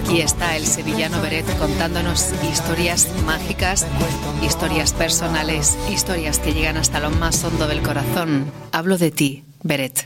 Aquí está el sevillano Beret contándonos historias mágicas, historias personales, historias que llegan hasta lo más hondo del corazón. Hablo de ti, Beret.